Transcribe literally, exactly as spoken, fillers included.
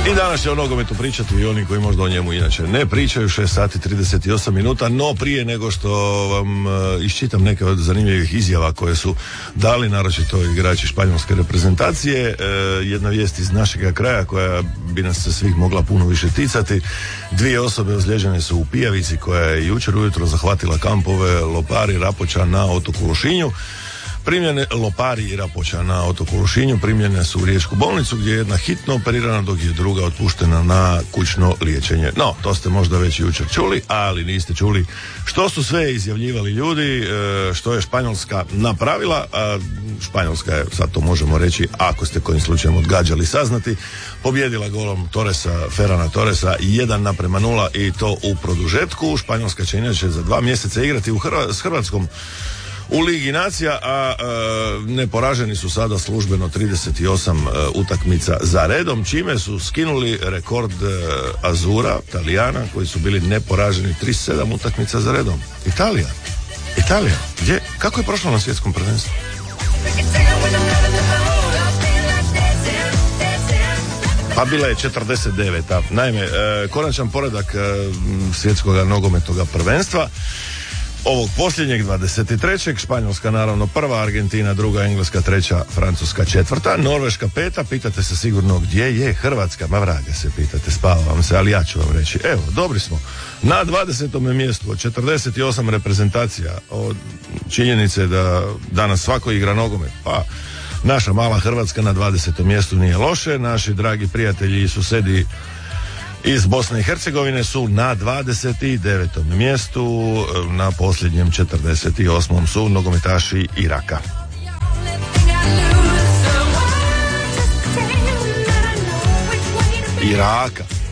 I danas će o nogometu pričati i oni koji možda o njemu inače ne pričaju. Šest sati trideset osam minuta, no prije nego što vam uh, iščitam neke od zanimljivih izjava koje su dali naročito igrači španjolske reprezentacije, uh, jedna vijest iz našega kraja koja bi nas se svih mogla puno više ticati. Dvije osobe ozlijeđene su u pijavici koja je jučer ujutro zahvatila kampove Lopari Rapoča na otoku Lošinju. Primljene Lopari i Rapoča na otoku Lošinju primljene su u riječku bolnicu gdje je jedna hitno operirana dok je druga otpuštena na kućno liječenje. No, to ste možda već jučer čuli, ali niste čuli što su sve izjavljivali ljudi, što je Španjolska napravila, a Španjolska je, sad to možemo reći, ako ste kojim slučajem odgađali saznati, pobjedila golom Torresa, Ferrana Torresa jedan naprema nula i to u produžetku. Španjolska će inače za dva mjeseca igrati u Hrva, s Hrvatskom u Ligi nacija, a, a neporaženi su sada službeno trideset osam a, utakmica za redom, čime su skinuli rekord a, Azura, Talijana, koji su bili neporaženi trideset sedam utakmica za redom. Italija. Italija. Gdje? Kako je prošlo na svjetskom prvenstvu? Pa bila je četrdeset deveta. Naime, e, konačan poredak e, svjetskog nogometnog prvenstva ovog posljednjeg dvadeset trećeg Španjolska naravno prva, Argentina druga, Engleska treća, Francuska četvrta, Norveška peta. Pitate se sigurno gdje je Hrvatska, ma vraga se pitate, spava vam se, ali ja ću vam reći, evo, dobri smo na dvadesetom mjestu od četrdeset osam reprezentacija, od činjenice da danas svako igra nogomet, pa naša mala Hrvatska na dvadesetom mjestu nije loše. Naši dragi prijatelji i susedi iz Bosne i Hercegovine su na dvadeset devetom mjestu, na posljednjem četrdeset osmom su nogometaši Iraka. Iraka.